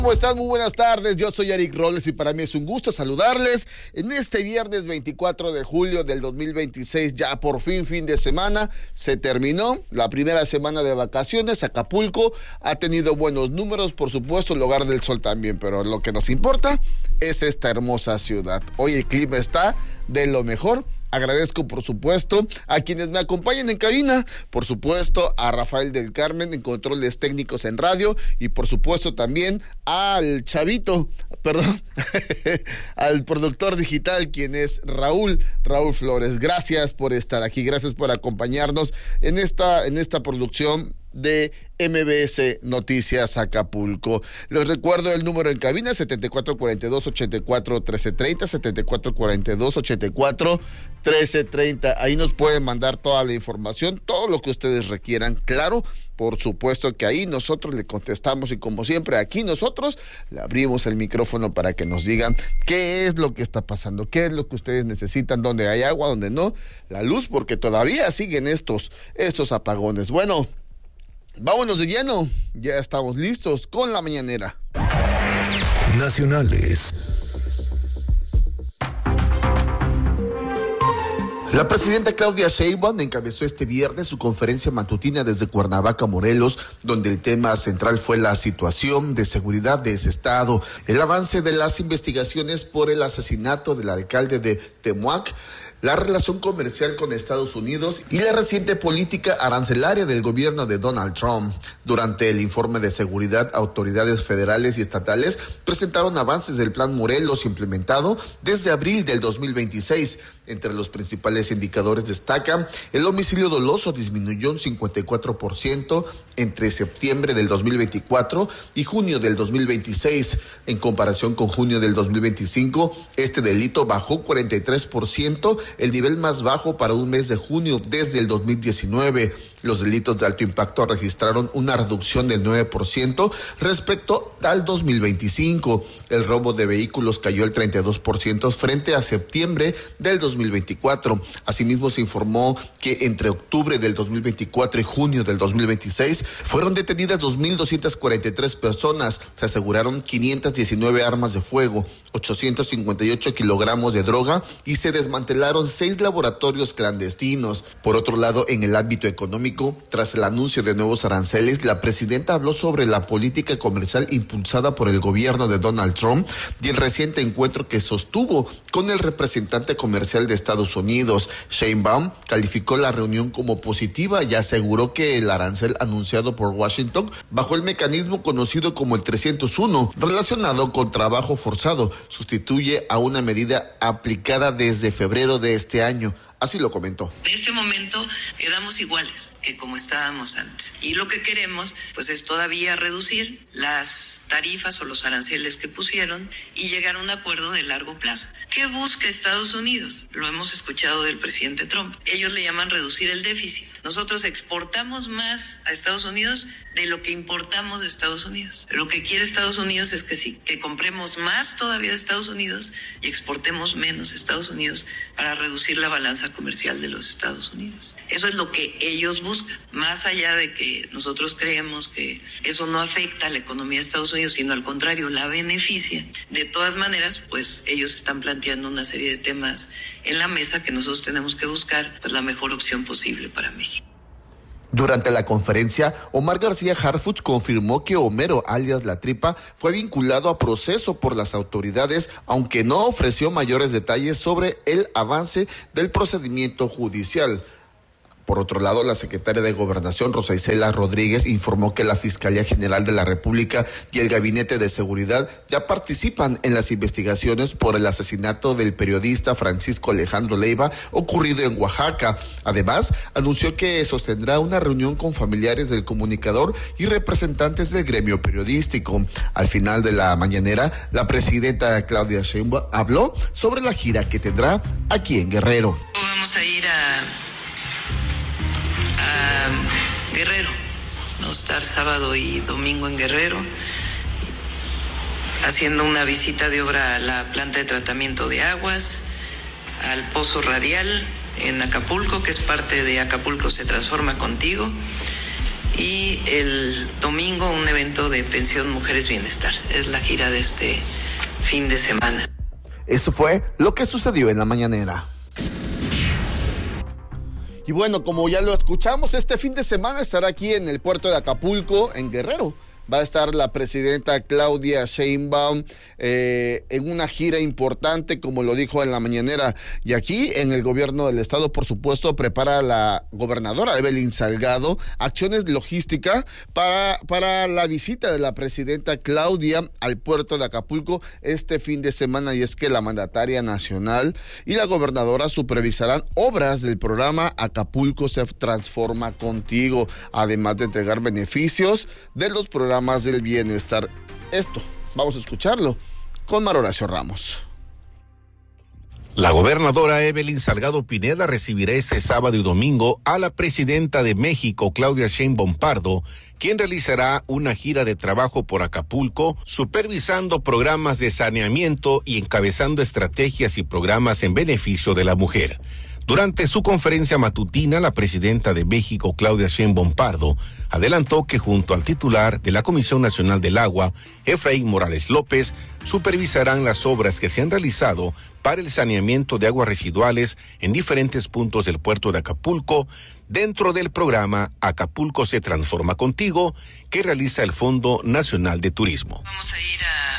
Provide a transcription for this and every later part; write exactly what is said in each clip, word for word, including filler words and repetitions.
¿Cómo están? Muy buenas tardes, yo soy Eric Robles y para mí es un gusto saludarles en este viernes veinticuatro de julio del dos mil veintiséis, ya por fin fin de semana, se terminó la primera semana de vacaciones. Acapulco ha tenido buenos números, por supuesto el Hogar del Sol también, pero lo que nos importa es esta hermosa ciudad. Hoy el clima está de lo mejor. Agradezco, por supuesto, a quienes me acompañan en cabina, por supuesto, a Rafael del Carmen en controles técnicos en radio y, por supuesto, también al chavito, perdón, al productor digital, quien es Raúl, Raúl Flores. Gracias por estar aquí, gracias por acompañarnos en esta, en esta producción de M B S Noticias Acapulco. Les recuerdo el número en cabina: setenta y cuatro cuarenta y dos, ochenta y cuatro, trece treinta, setenta y cuatro cuarenta y dos, ochenta y cuatro, trece treinta. Ahí nos pueden mandar toda la información, todo lo que ustedes requieran. Claro, por supuesto que ahí nosotros le contestamos y, como siempre, aquí nosotros le abrimos el micrófono para que nos digan qué es lo que está pasando, qué es lo que ustedes necesitan, dónde hay agua, dónde no, la luz, porque todavía siguen estos, estos apagones. Bueno, vámonos de lleno, ya estamos listos con la mañanera. Nacionales. La presidenta Claudia Sheinbaum encabezó este viernes su conferencia matutina desde Cuernavaca, Morelos, donde el tema central fue la situación de seguridad de ese estado, el avance de las investigaciones por el asesinato del alcalde de Temuac, la relación comercial con Estados Unidos y la reciente política arancelaria del gobierno de Donald Trump. Durante el informe de seguridad, autoridades federales y estatales presentaron avances del Plan Morelos implementado desde abril del dos mil veintiséis. Entre los principales indicadores destacan: el homicidio doloso disminuyó un cincuenta y cuatro por ciento entre septiembre del dos mil veinticuatro y junio del dos mil veintiséis. En comparación con junio del dos mil veinticinco, este delito bajó cuarenta y tres por ciento, el nivel más bajo para un mes de junio desde el dos mil diecinueve. Los delitos de alto impacto registraron una reducción del nueve por ciento respecto al dos mil veinticinco. El robo de vehículos cayó el treinta y dos por ciento frente a septiembre del dos mil veinticuatro. Asimismo, se informó que entre octubre del dos mil veinticuatro y junio del dos mil veintiséis fueron detenidas dos mil doscientas cuarenta y tres personas. Se aseguraron quinientas diecinueve armas de fuego, ochocientos cincuenta y ocho kilogramos de droga y se desmantelaron seis laboratorios clandestinos. Por otro lado, en el ámbito económico, tras el anuncio de nuevos aranceles, la presidenta habló sobre la política comercial impulsada por el gobierno de Donald Trump y el reciente encuentro que sostuvo con el representante comercial de Estados Unidos. Sheinbaum calificó la reunión como positiva y aseguró que el arancel anunciado por Washington bajo el mecanismo conocido como el trescientos uno, relacionado con trabajo forzado, sustituye a una medida aplicada desde febrero de este año. Así lo comentó. En este momento quedamos iguales que como estábamos antes. Y lo que queremos, pues, es todavía reducir las tarifas o los aranceles que pusieron y llegar a un acuerdo de largo plazo. ¿Qué busca Estados Unidos? Lo hemos escuchado del presidente Trump. Ellos le llaman reducir el déficit. Nosotros exportamos más a Estados Unidos de lo que importamos de Estados Unidos. Lo que quiere Estados Unidos es que sí, que compremos más todavía de Estados Unidos y exportemos menos a Estados Unidos para reducir la balanza comercial de los Estados Unidos. Eso es lo que ellos buscan, más allá de que nosotros creemos que eso no afecta a la economía de Estados Unidos, sino al contrario, la beneficia. De todas maneras, pues ellos están planteando una serie de temas en la mesa que nosotros tenemos que buscar, pues, la mejor opción posible para México. Durante la conferencia, Omar García Harfuch confirmó que Homero, alias La Tripa, fue vinculado a proceso por las autoridades, aunque no ofreció mayores detalles sobre el avance del procedimiento judicial. Por otro lado, la secretaria de Gobernación, Rosa Isela Rodríguez, informó que la Fiscalía General de la República y el Gabinete de Seguridad ya participan en las investigaciones por el asesinato del periodista Francisco Alejandro Leiva ocurrido en Oaxaca. Además, anunció que sostendrá una reunión con familiares del comunicador y representantes del gremio periodístico. Al final de la mañanera, la presidenta Claudia Sheinbaum habló sobre la gira que tendrá aquí en Guerrero. Vamos a ir a a Guerrero. Vamos a estar sábado y domingo en Guerrero haciendo una visita de obra a la planta de tratamiento de aguas, al pozo radial en Acapulco, que es parte de Acapulco se transforma contigo, y el domingo un evento de Pensión Mujeres Bienestar. Es la gira de este fin de semana. Eso fue lo que sucedió en la mañanera. Y bueno, como ya lo escuchamos, este fin de semana estará aquí en el puerto de Acapulco, en Guerrero. Va a estar la presidenta Claudia Sheinbaum eh, en una gira importante, como lo dijo en la mañanera. Y aquí, en el gobierno del estado, por supuesto, prepara la gobernadora Evelyn Salgado acciones logísticas para, para la visita de la presidenta Claudia al puerto de Acapulco este fin de semana. Y es que la mandataria nacional y la gobernadora supervisarán obras del programa Acapulco se transforma contigo, además de entregar beneficios de los programas más del bienestar. Esto, vamos a escucharlo con Mar Horacio Ramos. La gobernadora Evelyn Salgado Pineda recibirá este sábado y domingo a la presidenta de México, Claudia Sheinbaum Pardo, quien realizará una gira de trabajo por Acapulco, supervisando programas de saneamiento y encabezando estrategias y programas en beneficio de la mujer. Durante su conferencia matutina, la presidenta de México, Claudia Sheinbaum Pardo, adelantó que junto al titular de la Comisión Nacional del Agua, Efraín Morales López, supervisarán las obras que se han realizado para el saneamiento de aguas residuales en diferentes puntos del puerto de Acapulco, dentro del programa Acapulco se transforma contigo, que realiza el Fondo Nacional de Turismo. Vamos a ir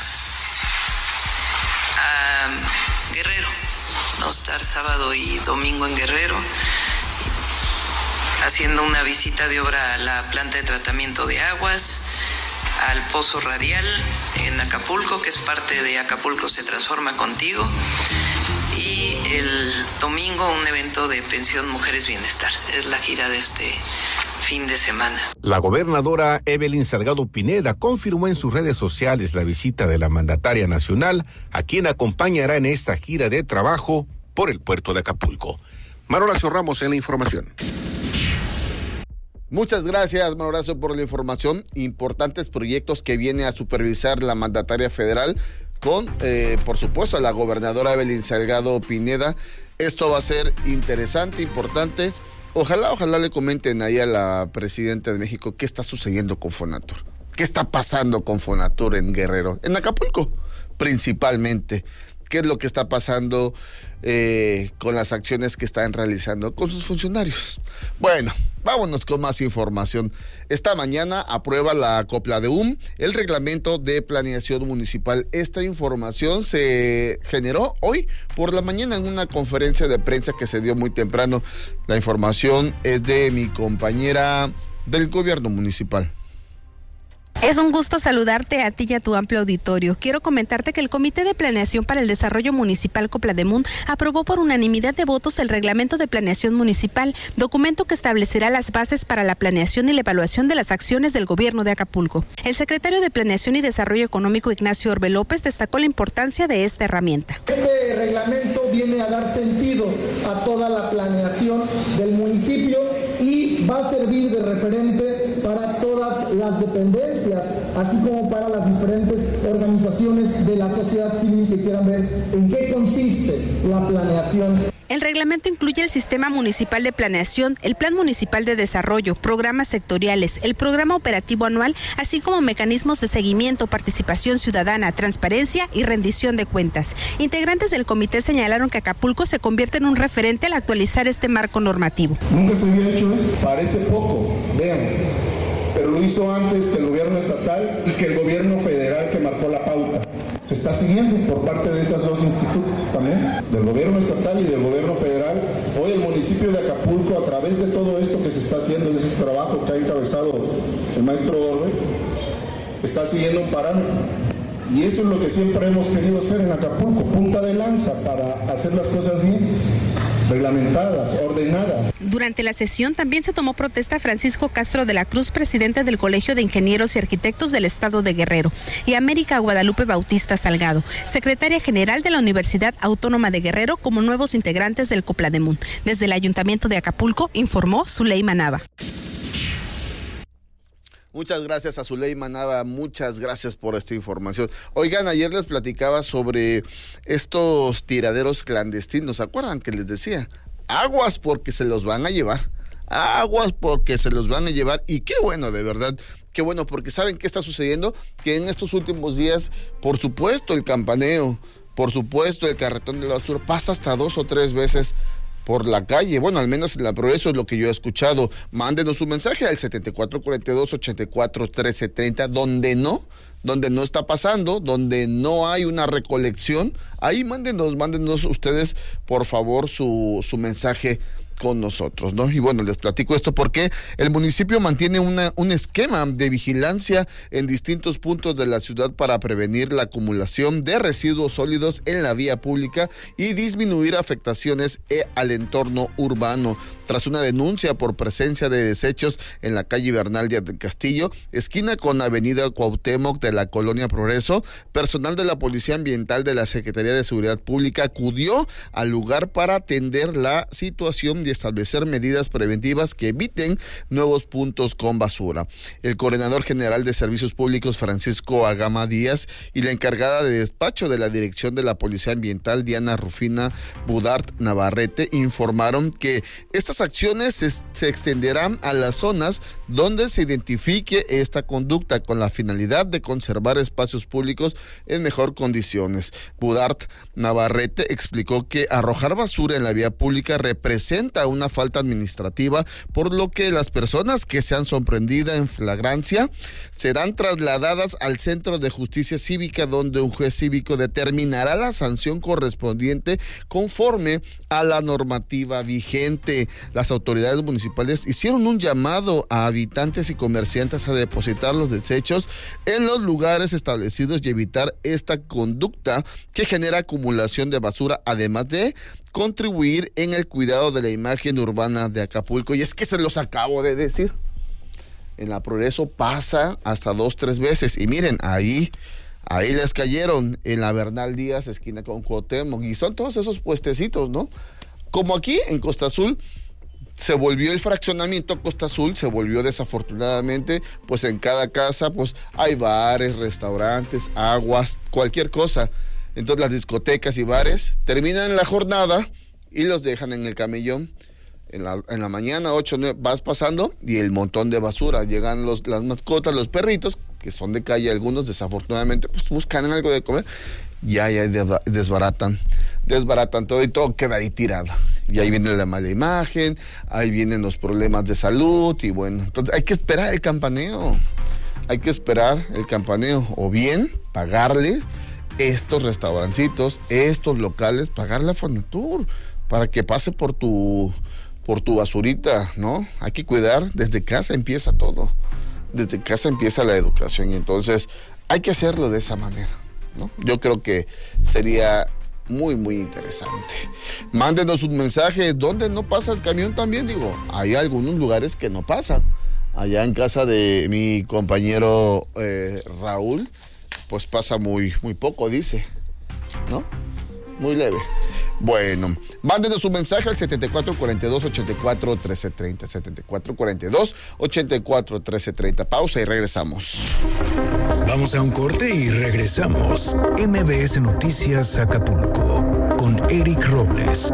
a, a Guerrero. Vamos a estar sábado y domingo en Guerrero, haciendo una visita de obra a la planta de tratamiento de aguas, al pozo radial en Acapulco, que es parte de Acapulco se transforma contigo, y el domingo un evento de Pensión Mujeres Bienestar. Es la gira de este fin de semana. La gobernadora Evelyn Salgado Pineda confirmó en sus redes sociales la visita de la mandataria nacional, a quien acompañará en esta gira de trabajo por el puerto de Acapulco. Mar Horacio Ramos en la información. Muchas gracias, Mar Horacio, por la información. Importantes proyectos que viene a supervisar la mandataria federal con, eh, por supuesto, a la gobernadora Evelyn Salgado Pineda. Esto va a ser interesante, importante. Ojalá, ojalá le comenten ahí a la presidenta de México qué está sucediendo con Fonatur. ¿Qué está pasando con Fonatur en Guerrero? En Acapulco, principalmente. ¿Qué es lo que está pasando eh, con las acciones que están realizando con sus funcionarios? Bueno, vámonos con más información. Esta mañana aprueba la COPLADEUM el reglamento de planeación municipal. Esta información se generó hoy por la mañana en una conferencia de prensa que se dio muy temprano. La información es de mi compañera del gobierno municipal. Es un gusto saludarte a ti y a tu amplio auditorio. Quiero comentarte que el Comité de Planeación para el Desarrollo Municipal COPLADEUM aprobó por unanimidad de votos el Reglamento de Planeación Municipal, documento que establecerá las bases para la planeación y la evaluación de las acciones del gobierno de Acapulco. El secretario de Planeación y Desarrollo Económico, Ignacio Orbe López, destacó la importancia de esta herramienta. Este reglamento viene a dar sentido a toda la planeación del municipio y va a servir de referente para todas las dependencias, así como para las diferentes organizaciones de la sociedad civil que quieran ver en qué consiste la planeación. El reglamento incluye el Sistema Municipal de Planeación, el Plan Municipal de Desarrollo, programas sectoriales, el Programa Operativo Anual, así como mecanismos de seguimiento, participación ciudadana, transparencia y rendición de cuentas. Integrantes del comité señalaron que Acapulco se convierte en un referente al actualizar este marco normativo. Nunca se había hecho eso, parece poco, vean, pero lo hizo antes que el gobierno estatal y que el gobierno federal que marcó la pauta. Se está siguiendo por parte de esos dos institutos también, del gobierno estatal y del gobierno federal. Hoy el municipio de Acapulco, a través de todo esto que se está haciendo, de ese trabajo que ha encabezado el maestro Orbe, está siguiendo un parámetro. Y eso es lo que siempre hemos querido hacer en Acapulco, punta de lanza para hacer las cosas bien, reglamentadas, ordenadas. Durante la sesión también se tomó protesta Francisco Castro de la Cruz, presidente del Colegio de Ingenieros y Arquitectos del Estado de Guerrero, y América Guadalupe Bautista Salgado, secretaria general de la Universidad Autónoma de Guerrero, como nuevos integrantes del COPLADEUM. Desde el Ayuntamiento de Acapulco, informó Zuleima Nava. Muchas gracias a Zuleima Nava, muchas gracias por esta información. Oigan, ayer les platicaba sobre estos tiraderos clandestinos, ¿se acuerdan que les decía? Aguas porque se los van a llevar. aguas porque se los van a llevar. Y qué bueno, de verdad, qué bueno, porque ¿saben qué está sucediendo? Que en estos últimos días, por supuesto, el campaneo, por supuesto, el carretón de la basura pasa hasta dos o tres veces por la calle. Bueno, al menos en la Progreso es lo que yo he escuchado. Mándenos un mensaje al setenta y cuatro cuarenta y dos, ochenta y cuatro, trece treinta, donde no, donde no está pasando, donde no hay una recolección. Ahí mándenos, mándenos ustedes, por favor, su, su mensaje con nosotros, ¿no? Y bueno, les platico esto porque el municipio mantiene una, un esquema de vigilancia en distintos puntos de la ciudad para prevenir la acumulación de residuos sólidos en la vía pública y disminuir afectaciones al entorno urbano. Tras una denuncia por presencia de desechos en la calle Bernal Díaz del Castillo, esquina con avenida Cuauhtémoc de la colonia Progreso, personal de la Policía Ambiental de la Secretaría de Seguridad Pública acudió al lugar para atender la situación y establecer medidas preventivas que eviten nuevos puntos con basura. El coordinador general de Servicios Públicos, Francisco Agama Díaz, y la encargada de despacho de la Dirección de la Policía Ambiental, Diana Rufina Budart Navarrete, informaron que estas acciones se, se extenderán a las zonas donde se identifique esta conducta con la finalidad de conservar espacios públicos en mejor condiciones. Budart Navarrete explicó que arrojar basura en la vía pública representa una falta administrativa, por lo que las personas que sean sorprendidas en flagrancia serán trasladadas al Centro de Justicia Cívica, donde un juez cívico determinará la sanción correspondiente conforme a la normativa vigente. Las autoridades municipales hicieron un llamado a habitantes y comerciantes a depositar los desechos en los lugares establecidos y evitar esta conducta que genera acumulación de basura, además de contribuir en el cuidado de la imagen urbana de Acapulco. Y es que se los acabo de decir, en la Progreso pasa hasta dos, tres veces, y miren, ahí, ahí les cayeron en la Bernal Díaz, esquina con Cuauhtémoc, y son todos esos puestecitos, ¿no? Como aquí en Costa Azul, se volvió el fraccionamiento Costa Azul, se volvió desafortunadamente, pues en cada casa, pues hay bares, restaurantes, aguas, cualquier cosa. Entonces las discotecas y bares terminan la jornada y los dejan en el camellón. En la, en la mañana, ocho, nueve, vas pasando y el montón de basura. Llegan los, las mascotas, los perritos, que son de calle algunos, desafortunadamente, pues buscan algo de comer. Y ahí desbaratan, desbaratan todo y todo queda ahí tirado. Y ahí viene la mala imagen, ahí vienen los problemas de salud y bueno, entonces hay que esperar el campaneo. Hay que esperar el campaneo o bien pagarles estos restaurancitos, estos locales, pagarle a Fonatur para que pase por tu, por tu basurita, ¿no? Hay que cuidar, desde casa empieza todo, desde casa empieza la educación y entonces hay que hacerlo de esa manera, ¿no? Yo creo que sería muy, muy interesante. Mándenos un mensaje, ¿dónde no pasa el camión también? Digo, hay algunos lugares que no pasa. Allá en casa de mi compañero eh, Raúl, pues pasa muy, muy poco, dice, ¿no? Muy leve. Bueno, mándenos un mensaje al setenta y cuatro cuarenta y dos, ochenta y cuatro, trece treinta, setenta y cuatro cuarenta y dos, ochenta y cuatro, trece treinta. Pausa y regresamos. Vamos a un corte y regresamos. M B S Noticias Acapulco con Eric Robles.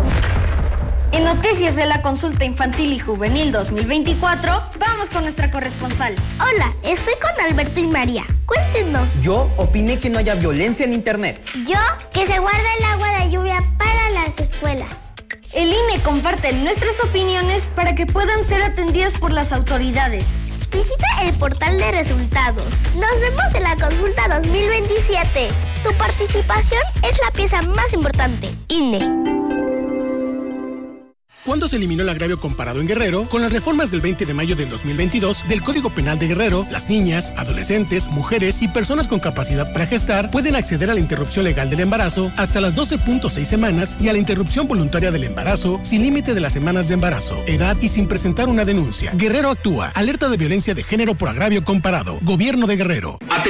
En Noticias de la Consulta Infantil y Juvenil dos mil veinticuatro, vamos con nuestra corresponsal. Hola, estoy con Alberto y María. Cuéntenos. Yo opiné que no haya violencia en internet. Yo, que se guarde el agua de lluvia para las escuelas. El I N E comparte nuestras opiniones para que puedan ser atendidas por las autoridades. Visita el portal de resultados. Nos vemos en la Consulta dos mil veintisiete. Tu participación es la pieza más importante. I N E. ¿Cuándo se eliminó el agravio comparado en Guerrero? Con las reformas del veinte de mayo del dos mil veintidós del Código Penal de Guerrero, las niñas, adolescentes, mujeres y personas con capacidad para gestar pueden acceder a la interrupción legal del embarazo hasta las doce punto seis semanas y a la interrupción voluntaria del embarazo sin límite de las semanas de embarazo, edad y sin presentar una denuncia. Guerrero actúa. Alerta de violencia de género por agravio comparado. Gobierno de Guerrero.